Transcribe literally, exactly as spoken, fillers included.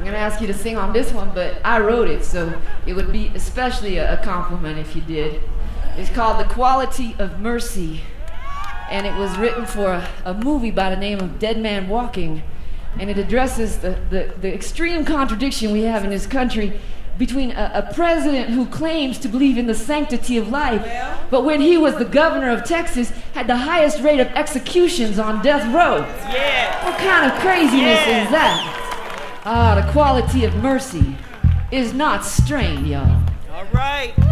going to ask you to sing on this one, but I wrote it, so it would be especially a, a compliment if you did. It's called The Quality of Mercy, and it was written for a, a movie by the name of Dead Man Walking, and it addresses the, the, the extreme contradiction we have in this country between a, a president who claims to believe in the sanctity of life, but when he was the governor of Texas, had the highest rate of executions on death row. Yeah. What kind of craziness yeah. is that? Ah, the quality of mercy is not strained, y'all. All right.